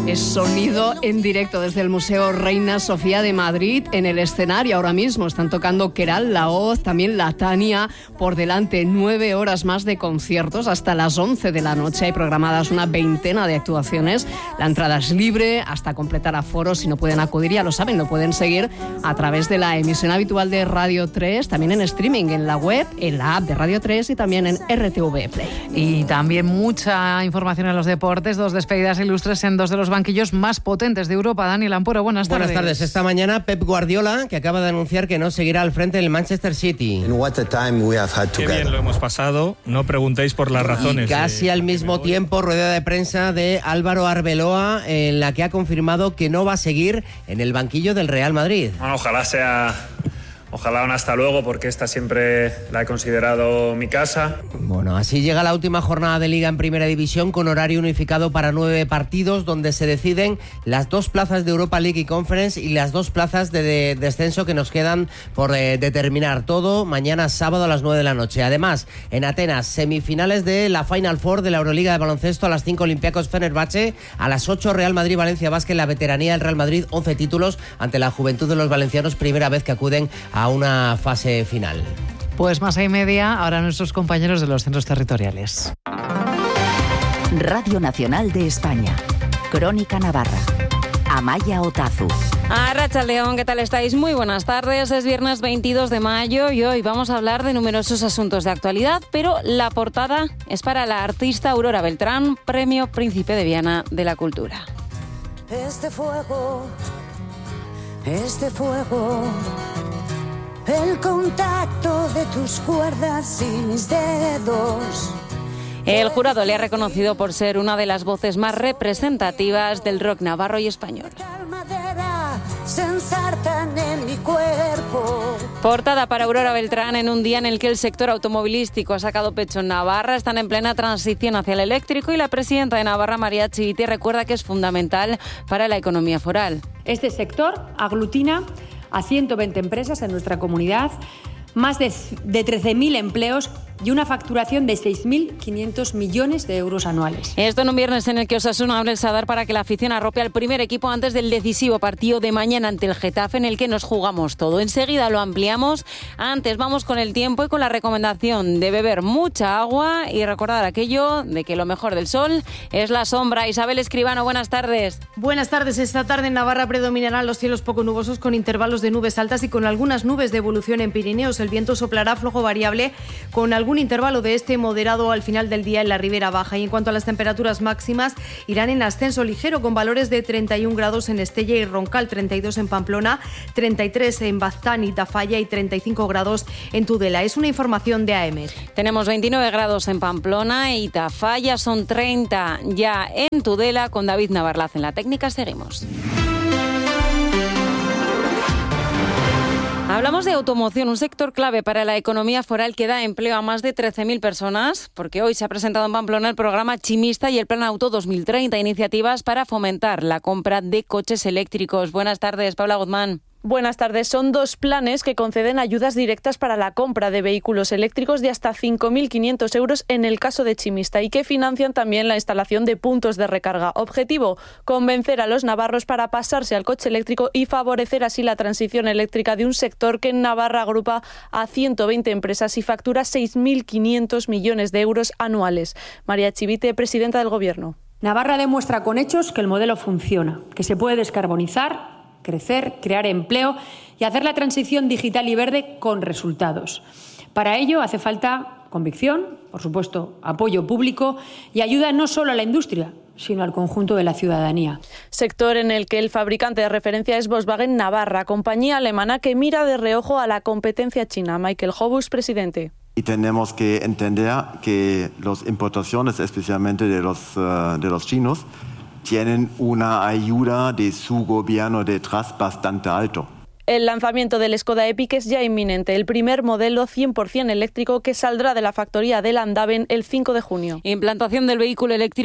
Es sonido en directo desde el Museo Reina Sofía de Madrid. En el escenario ahora mismo están tocando Queralt, La Hoz, también La Tania. Por delante 9 horas más de conciertos hasta las 11 de la noche. Hay programadas una veintena de actuaciones. La entrada es libre hasta completar aforo. Si no pueden acudir, ya lo saben, lo pueden seguir a través de la emisión habitual de Radio 3, también en streaming, en la web, en la app de Radio 3 y también en RTV Play. Y también mucha información en los deportes. 2 despedidas ilustres en 2 de los banquillos más potentes de Europa. Daniel Ampuro, buenas tardes. Buenas tardes. Esta mañana Pep Guardiola, que acaba de anunciar que no seguirá al frente del Manchester City. Qué bien lo hemos pasado. No preguntéis por las razones. Y casi al mismo tiempo, rueda de prensa de Álvaro Arbeloa, en la que ha confirmado que no va a seguir en el banquillo del Real Madrid. Bueno, ojalá un hasta luego, porque esta siempre la he considerado mi casa. Bueno, así llega la última jornada de Liga en Primera División, con horario unificado para 9 partidos, donde se deciden las 2 plazas de Europa League y Conference y las 2 plazas de descenso que nos quedan por determinar. Todo mañana sábado a las 9 de la noche. Además, en Atenas, semifinales de la Final Four de la Euroliga de baloncesto. A las 5 Olympiacos Fenerbahce, a las 8 Real Madrid Valencia Basket. La veteranía del Real Madrid, 11 títulos ante la juventud de los valencianos, primera vez que acuden a una fase final. Pues más y media, ahora nuestros compañeros de los centros territoriales. Radio Nacional de España. Crónica Navarra. Amaya Otazu. Arratsaldeon, ¿qué tal estáis? Muy buenas tardes. Es viernes 22 de mayo y hoy vamos a hablar de numerosos asuntos de actualidad, pero la portada es para la artista Aurora Beltrán, Premio Príncipe de Viana de la Cultura. Este fuego, el contacto de tus cuerdas y mis dedos. El jurado le ha reconocido por ser una de las voces más representativas del rock navarro y español. En mi cuerpo. Portada para Aurora Beltrán en un día en el que el sector automovilístico ha sacado pecho en Navarra. Están en plena transición hacia el eléctrico y la presidenta de Navarra, María Chivite, recuerda que es fundamental para la economía foral. Este sector aglutina a 120 empresas en nuestra comunidad, más de 13.000 empleos y una facturación de 6.500 millones de euros anuales. Esto en un viernes en el que Osasuna abre el Sadar para que la afición arrope al primer equipo antes del decisivo partido de mañana ante el Getafe, en el que nos jugamos todo. Enseguida lo ampliamos. Antes vamos con el tiempo y con la recomendación de beber mucha agua y recordar aquello de que lo mejor del sol es la sombra. Isabel Escribano, buenas tardes. Buenas tardes. Esta tarde en Navarra predominarán los cielos poco nubosos con intervalos de nubes altas y con algunas nubes de evolución en Pirineos. El viento soplará flojo variable con algún intervalo de este moderado al final del día en la Ribera Baja. Y en cuanto a las temperaturas máximas, irán en ascenso ligero con valores de 31 grados en Estella y Roncal, 32 en Pamplona, 33 en Baztán y Tafalla y 35 grados en Tudela. Es una información de AEMET. Tenemos 29 grados en Pamplona y Tafalla, son 30 ya en Tudela. Con David Navarlaz en la técnica seguimos. Hablamos de automoción, un sector clave para la economía foral que da empleo a más de 13.000 personas, porque hoy se ha presentado en Pamplona el programa Chimista y el Plan Auto 2030, iniciativas para fomentar la compra de coches eléctricos. Buenas tardes, Paula Guzmán. Buenas tardes. Son 2 planes que conceden ayudas directas para la compra de vehículos eléctricos de hasta 5.500 euros en el caso de Chimista y que financian también la instalación de puntos de recarga. Objetivo, convencer a los navarros para pasarse al coche eléctrico y favorecer así la transición eléctrica de un sector que en Navarra agrupa a 120 empresas y factura 6.500 millones de euros anuales. María Chivite, presidenta del Gobierno. Navarra demuestra con hechos que el modelo funciona, que se puede descarbonizar, crecer, crear empleo y hacer la transición digital y verde con resultados. Para ello hace falta convicción, por supuesto, apoyo público y ayuda no solo a la industria, sino al conjunto de la ciudadanía. Sector en el que el fabricante de referencia es Volkswagen Navarra, compañía alemana que mira de reojo a la competencia china. Michael Hobus, presidente. Y tenemos que entender que las importaciones, especialmente de los chinos, tienen una ayuda de su gobierno detrás bastante alto. El lanzamiento del Skoda Epic es ya inminente, el primer modelo 100% eléctrico que saldrá de la factoría de Landaven el 5 de junio. Implantación del vehículo eléctrico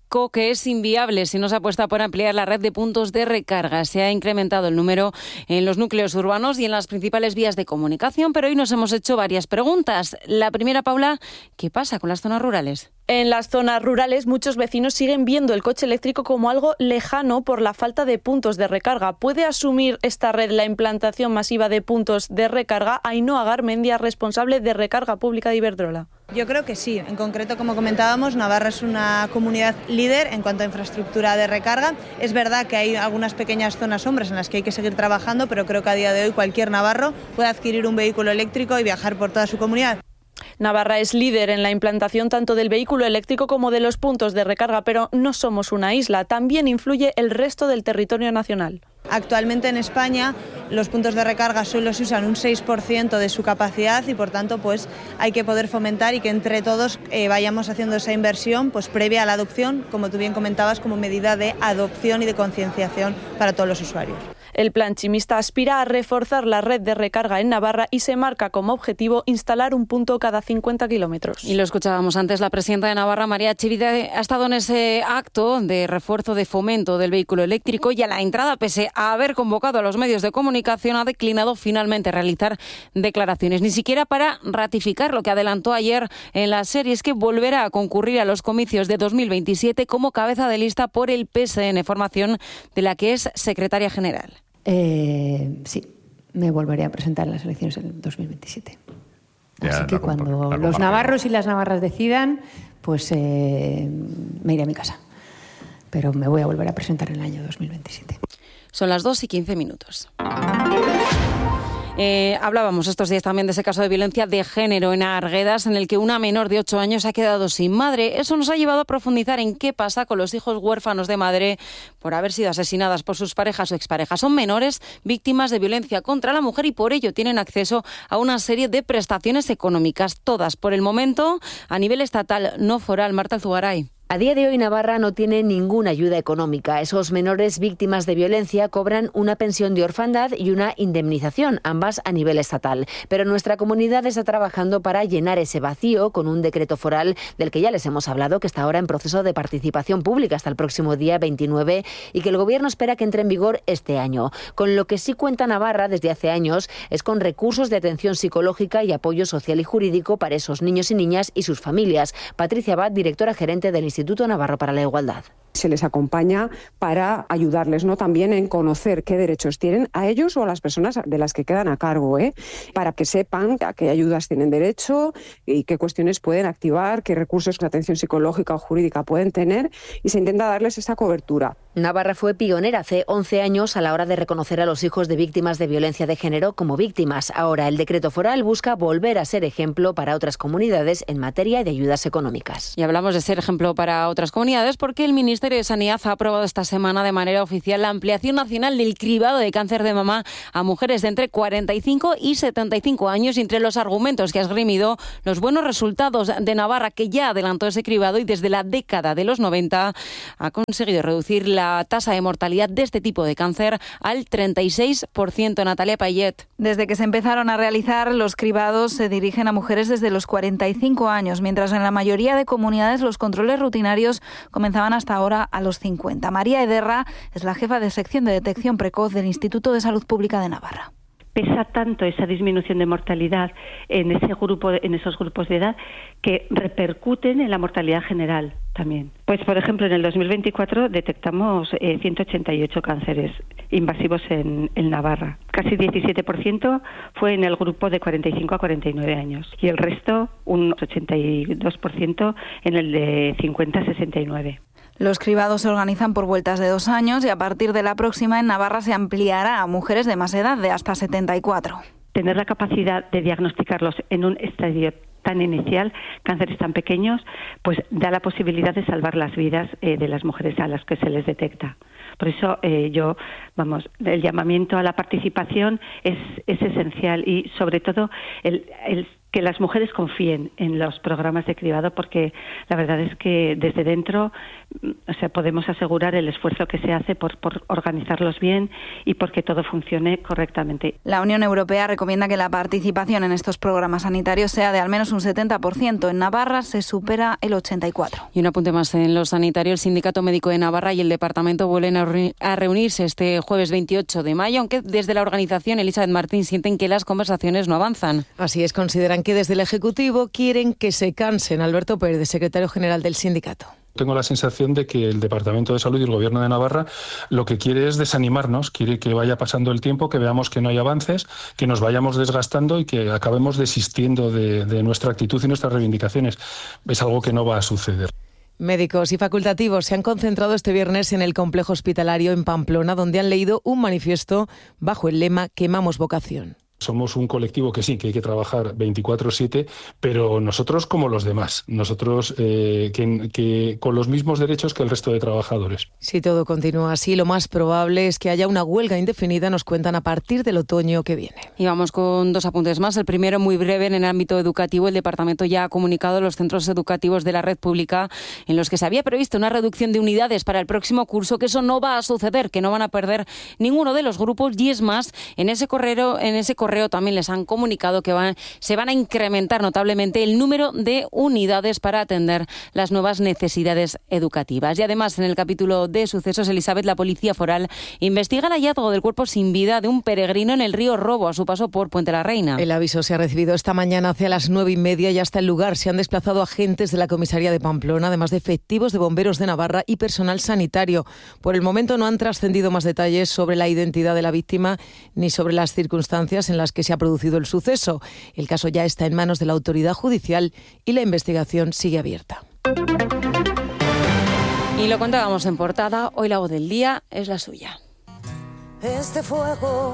eléctrico que es inviable si no se apuesta por ampliar la red de puntos de recarga. Se ha incrementado el número en los núcleos urbanos y en las principales vías de comunicación, pero hoy nos hemos hecho varias preguntas. La primera, Paula, ¿qué pasa con las zonas rurales? En las zonas rurales, muchos vecinos siguen viendo el coche eléctrico como algo lejano por la falta de puntos de recarga. ¿Puede asumir esta red la implantación masiva de puntos de recarga? Ainhoa Garmendia, responsable de Recarga Pública de Iberdrola. Yo creo que sí. En concreto, como comentábamos, Navarra es una comunidad líder en cuanto a infraestructura de recarga. Es verdad que hay algunas pequeñas zonas sombras en las que hay que seguir trabajando, pero creo que a día de hoy cualquier navarro puede adquirir un vehículo eléctrico y viajar por toda su comunidad. Navarra es líder en la implantación tanto del vehículo eléctrico como de los puntos de recarga, pero no somos una isla. También influye el resto del territorio nacional. Actualmente en España los puntos de recarga solo se usan un 6% de su capacidad y por tanto pues hay que poder fomentar y que entre todos vayamos haciendo esa inversión pues previa a la adopción, como tú bien comentabas, como medida de adopción y de concienciación para todos los usuarios. El plan chimista aspira a reforzar la red de recarga en Navarra y se marca como objetivo instalar un punto cada 50 kilómetros. Y lo escuchábamos antes, la presidenta de Navarra, María Chivite, ha estado en ese acto de refuerzo de fomento del vehículo eléctrico y a la entrada, pese a haber convocado a los medios de comunicación, ha declinado finalmente realizar declaraciones, ni siquiera para ratificar lo que adelantó ayer en la serie, es que volverá a concurrir a los comicios de 2027 como cabeza de lista por el PSN, formación de la que es secretaria general. Sí, me volveré a presentar en las elecciones en 2027. Así que cuando los navarros y las navarras decidan, pues me iré a mi casa. Pero me voy a volver a presentar en el año 2027. Son las 2:15. Hablábamos estos días también de ese caso de violencia de género en Arguedas, en el que una menor de 8 años ha quedado sin madre. Eso nos ha llevado a profundizar en qué pasa con los hijos huérfanos de madre por haber sido asesinadas por sus parejas o exparejas. Son menores víctimas de violencia contra la mujer y por ello tienen acceso a una serie de prestaciones económicas, todas por el momento a nivel estatal, no foral. Marta Alzugaray. A día de hoy Navarra no tiene ninguna ayuda económica. Esos menores víctimas de violencia cobran una pensión de orfandad y una indemnización, ambas a nivel estatal. Pero nuestra comunidad está trabajando para llenar ese vacío con un decreto foral del que ya les hemos hablado, que está ahora en proceso de participación pública hasta el próximo día 29 y que el Gobierno espera que entre en vigor este año. Con lo que sí cuenta Navarra desde hace años es con recursos de atención psicológica y apoyo social y jurídico para esos niños y niñas y sus familias. Patricia Abad, directora gerente del Instituto Navarro para la Igualdad. Se les acompaña para ayudarles, ¿no?, también en conocer qué derechos tienen a ellos o a las personas de las que quedan a cargo, para que sepan a qué ayudas tienen derecho y qué cuestiones pueden activar, qué recursos de atención psicológica o jurídica pueden tener, y se intenta darles esa cobertura. Navarra fue pionera hace 11 años a la hora de reconocer a los hijos de víctimas de violencia de género como víctimas. Ahora el decreto foral busca volver a ser ejemplo para otras comunidades en materia de ayudas económicas. Y hablamos de ser ejemplo para otras comunidades porque el Ministerio de Sanidad ha aprobado esta semana de manera oficial la ampliación nacional del cribado de cáncer de mama a mujeres de entre 45 y 75 años. Y entre los argumentos que ha esgrimido, los buenos resultados de Navarra, que ya adelantó ese cribado y desde la década de los 90 ha conseguido reducir la tasa de mortalidad de este tipo de cáncer al 36%. Natalia Payet. Desde que se empezaron a realizar, los cribados se dirigen a mujeres desde los 45 años, mientras en la mayoría de comunidades los controles rutinarios comenzaban hasta ahora a los 50. María Ederra es la jefa de sección de detección precoz del Instituto de Salud Pública de Navarra. Pesa tanto esa disminución de mortalidad en esos grupos de edad que repercuten en la mortalidad general también. Pues, por ejemplo, en el 2024 detectamos 188 cánceres invasivos en Navarra. Casi 17% fue en el grupo de 45 a 49 años y el resto, un 82%, en el de 50 a 69. Los cribados se organizan por vueltas de 2 años y a partir de la próxima en Navarra se ampliará a mujeres de más edad, de hasta 74. Tener la capacidad de diagnosticarlos en un estadio tan inicial, cánceres tan pequeños, pues da la posibilidad de salvar las vidas de las mujeres a las que se les detecta. Por eso el llamamiento a la participación es esencial y sobre todo el que las mujeres confíen en los programas de cribado, porque la verdad es que desde dentro, o sea, podemos asegurar el esfuerzo que se hace por organizarlos bien y porque todo funcione correctamente. La Unión Europea recomienda que la participación en estos programas sanitarios sea de al menos un 70%. En Navarra se supera el 84%. Y un apunte más en lo sanitario. El Sindicato Médico de Navarra y el Departamento vuelven a reunirse este jueves 28 de mayo, aunque desde la organización Elizabeth Martín sienten que las conversaciones no avanzan. Así es, consideran que desde el Ejecutivo quieren que se cansen. Alberto Pérez, secretario general del sindicato. Tengo la sensación de que el Departamento de Salud y el Gobierno de Navarra lo que quiere es desanimarnos, quiere que vaya pasando el tiempo, que veamos que no hay avances, que nos vayamos desgastando y que acabemos desistiendo de nuestra actitud y nuestras reivindicaciones. Es algo que no va a suceder. Médicos y facultativos se han concentrado este viernes en el complejo hospitalario en Pamplona, donde han leído un manifiesto bajo el lema «Quemamos vocación». Somos un colectivo que sí, que hay que trabajar 24/7, pero nosotros como los demás, nosotros que con los mismos derechos que el resto de trabajadores. Si todo continúa así, lo más probable es que haya una huelga indefinida, nos cuentan, a partir del otoño que viene. Y vamos con dos apuntes más. El primero, muy breve, en el ámbito educativo. El departamento ya ha comunicado a los centros educativos de la red pública en los que se había previsto una reducción de unidades para el próximo curso, que eso no va a suceder, que no van a perder ninguno de los grupos, y es más, en ese correo también les han comunicado que se van a incrementar notablemente el número de unidades para atender las nuevas necesidades educativas. Y además, en el capítulo de sucesos, Elizabeth, la Policía Foral investiga el hallazgo del cuerpo sin vida de un peregrino en el río Robo a su paso por Puente la Reina. El aviso se ha recibido esta mañana hacia las 9:30 y hasta el lugar se han desplazado agentes de la comisaría de Pamplona, además de efectivos de bomberos de Navarra y personal sanitario. Por el momento no han trascendido más detalles sobre la identidad de la víctima ni sobre las circunstancias en las que se ha producido el suceso. El caso ya está en manos de la autoridad judicial y la investigación sigue abierta. Y lo contábamos en portada, hoy la voz del día es la suya. Este fuego,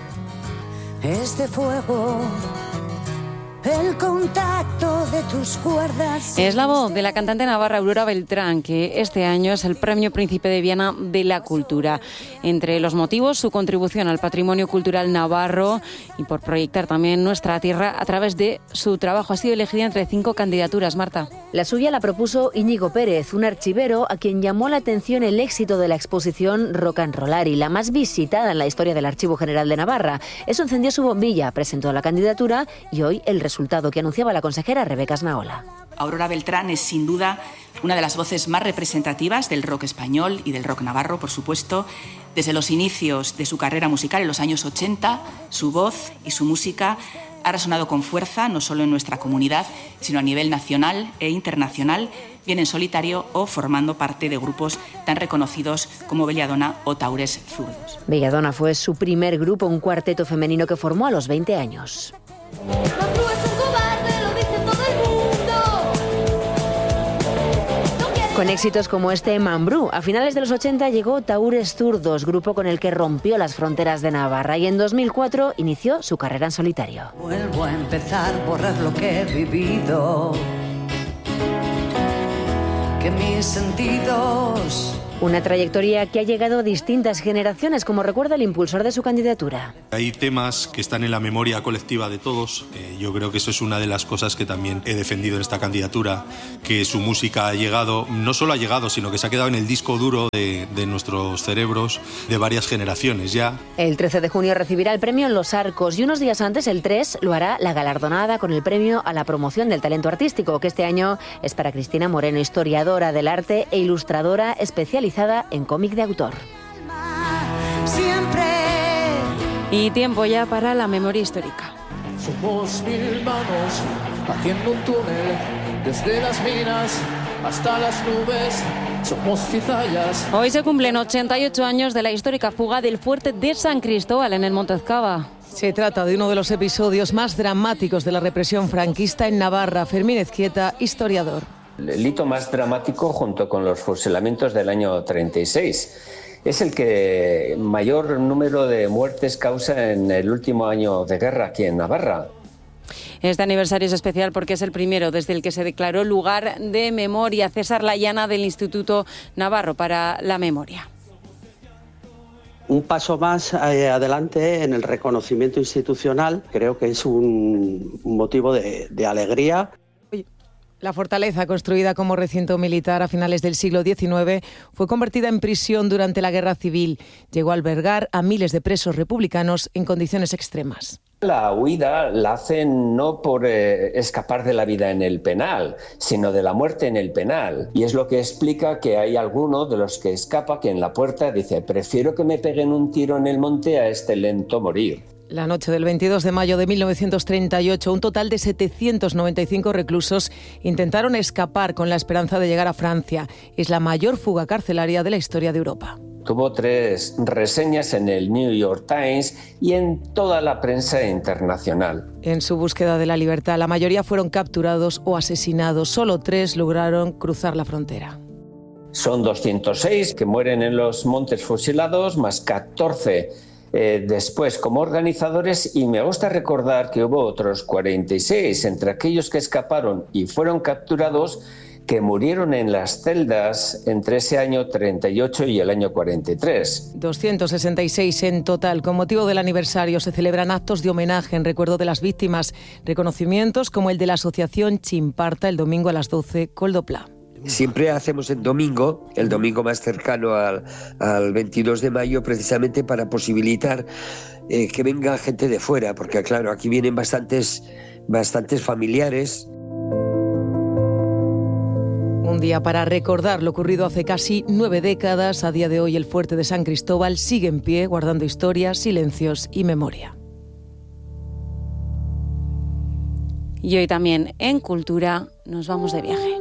el contacto de tus cuerdas. Es la voz de la cantante navarra Aurora Beltrán, que este año es el Premio Príncipe de Viana de la Cultura. Entre los motivos, su contribución al patrimonio cultural navarro y por proyectar también nuestra tierra a través de su trabajo. Ha sido elegida entre 5 candidaturas, Marta. La suya la propuso Íñigo Pérez, un archivero a quien llamó la atención el éxito de la exposición Rock and Rollari, la más visitada en la historia del Archivo General de Navarra. Eso encendió su bombilla, presentó la candidatura y hoy el resultado que anunciaba la consejera Rebeca Asnaola. Aurora Beltrán es sin duda una de las voces más representativas del rock español y del rock navarro, por supuesto. Desde los inicios de su carrera musical en los años 80, su voz y su música ha resonado con fuerza no solo en nuestra comunidad, sino a nivel nacional e internacional, bien en solitario o formando parte de grupos tan reconocidos como Belladona o Taures Zurdos. Belladona fue su primer grupo, un cuarteto femenino que formó a los 20 años. Con éxitos como este Mambrú, a finales de los 80 llegó Taures Zurdos, grupo con el que rompió las fronteras de Navarra, y en 2004 inició su carrera en solitario. Vuelvo a empezar, borrar lo que he vivido, que mis sentidos... Una trayectoria que ha llegado a distintas generaciones, como recuerda el impulsor de su candidatura. Hay temas que están en la memoria colectiva de todos. Yo creo que eso es una de las cosas que también he defendido en esta candidatura, que su música ha llegado, no solo ha llegado, sino que se ha quedado en el disco duro de nuestros cerebros de varias generaciones ya. El 13 de junio recibirá el premio en Los Arcos y unos días antes, el 3, lo hará la galardonada con el premio a la promoción del talento artístico, que este año es para Cristina Moreno, historiadora del arte e ilustradora especializada en cómic de autor. Siempre. Y tiempo ya para la memoria histórica. Somos 1000 manos haciendo un túnel desde las minas hasta las nubes. Somos cizallas. Hoy se cumplen 88 años de la histórica fuga del fuerte de San Cristóbal en el Monte Ezcaba. Se trata de uno de los episodios más dramáticos de la represión franquista en Navarra. Fermín Ezquieta, historiador. El hito más dramático, junto con los fusilamientos del año 36, es el que mayor número de muertes causa en el último año de guerra aquí en Navarra. Este aniversario es especial porque es el primero desde el que se declaró lugar de memoria. César Layana, del Instituto Navarro para la Memoria. Un paso más adelante en el reconocimiento institucional, creo que es un motivo de alegría. La fortaleza, construida como recinto militar a finales del siglo XIX, fue convertida en prisión durante la Guerra Civil. Llegó a albergar a miles de presos republicanos en condiciones extremas. La huida la hacen no por escapar de la vida en el penal, sino de la muerte en el penal. Y es lo que explica que hay alguno de los que escapa que en la puerta dice: prefiero que me peguen un tiro en el monte a este lento morir. La noche del 22 de mayo de 1938, un total de 795 reclusos intentaron escapar con la esperanza de llegar a Francia. Es la mayor fuga carcelaria de la historia de Europa. Tuvo 3 reseñas en el New York Times y en toda la prensa internacional. En su búsqueda de la libertad, la mayoría fueron capturados o asesinados. Solo 3 lograron cruzar la frontera. Son 206 que mueren en los montes fusilados, más 14 después como organizadores, y me gusta recordar que hubo otros 46 entre aquellos que escaparon y fueron capturados que murieron en las celdas entre ese año 38 y el año 43. 266 en total. Con motivo del aniversario se celebran actos de homenaje en recuerdo de las víctimas, reconocimientos como el de la Asociación Chimparta el domingo a las 12, Coldopla. Siempre hacemos el domingo más cercano al 22 de mayo, precisamente para posibilitar que venga gente de fuera, porque claro, aquí vienen bastantes familiares. Un día para recordar lo ocurrido hace casi 9 décadas. A día de hoy el fuerte de San Cristóbal sigue en pie, guardando historias, silencios y memoria. Y hoy también en Cultura nos vamos de viaje.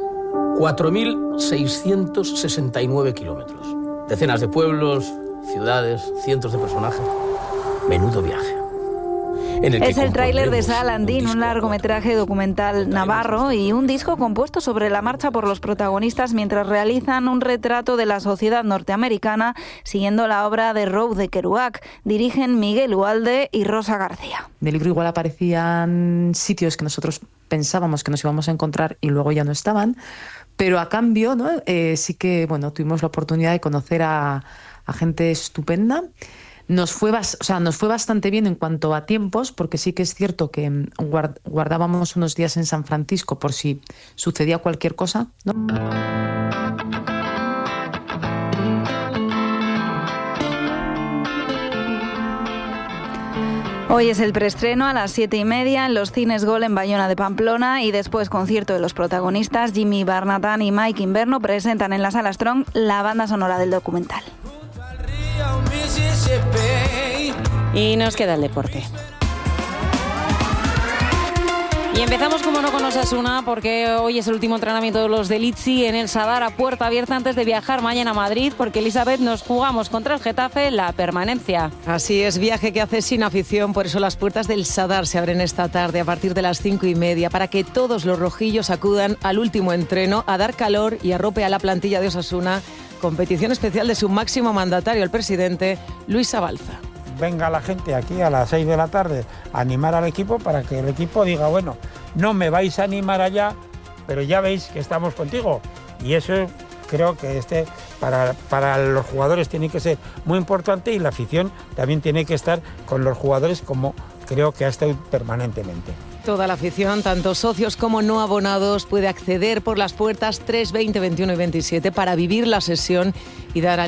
4.669 kilómetros. Decenas de pueblos, ciudades, cientos de personajes. Menudo viaje. Es el tráiler de Sal Andín, un largometraje documental navarro y un disco compuesto sobre la marcha por los protagonistas mientras realizan un retrato de la sociedad norteamericana siguiendo la obra de Row de Kerouac. Dirigen Miguel Ualde y Rosa García. En el libro igual aparecían sitios que nosotros pensábamos que nos íbamos a encontrar y luego ya no estaban, pero a cambio, ¿no? Sí que tuvimos la oportunidad de conocer a gente estupenda. Nos fue bastante bien en cuanto a tiempos, porque sí que es cierto que guardábamos unos días en San Francisco por si sucedía cualquier cosa, ¿no? Hoy es el preestreno a las 7:30 en los cines Gol en Bayona de Pamplona y después concierto de los protagonistas. Jimmy Barnatán y Mike Inverno presentan en la Sala Strong la banda sonora del documental. Y nos queda el deporte. Y empezamos, como no, con Osasuna, porque hoy es el último entrenamiento de los de Litsi en el Sadar a puerta abierta antes de viajar mañana a Madrid, porque Elizabeth nos jugamos contra el Getafe la permanencia. Así es, viaje que hace sin afición, por eso las puertas del Sadar se abren esta tarde a partir de las 5:30 para que todos los rojillos acudan al último entreno a dar calor y arrope a la plantilla de Osasuna, competición especial de su máximo mandatario, el presidente Luis Abalza. Venga la gente aquí a las 6 de la tarde a animar al equipo para que el equipo diga, bueno, no me vais a animar allá, pero ya veis que estamos contigo. Y eso creo que para los jugadores tiene que ser muy importante y la afición también tiene que estar con los jugadores como creo que ha estado permanentemente. Toda la afición, tanto socios como no abonados, puede acceder por las puertas 3, 20, 21 y 27 para vivir la sesión y dar